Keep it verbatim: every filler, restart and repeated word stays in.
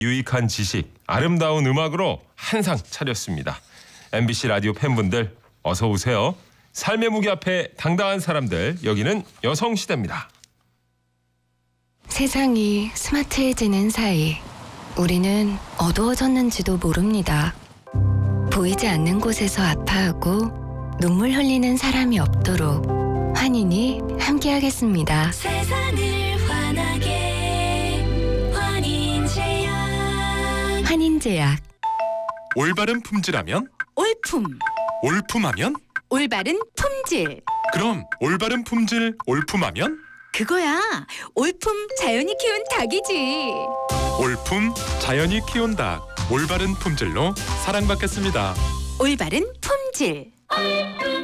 유익한 지식, 아름다운 음악으로 한상 차렸습니다. 엠비씨 라디오 팬분들 어서 오세요. 삶의 무게 앞에 당당한 사람들, 여기는 여성시대입니다. 세상이 스마트해지는 사이 우리는 어두워졌는지도 모릅니다. 보이지 않는 곳에서 아파하고 눈물 흘리는 사람이 없도록 환인이 함께하겠습니다. 세상을 환하게 환인제약. 환인제약. 올바른 품질하면? 올품. 올품하면? 올바른 품질. 그럼 올바른 품질 올품하면? 그거야. 올품 자연이 키운 닭이지. 올품 자연이 키운 닭. 올바른 품질로 사랑받겠습니다. 올바른 품질.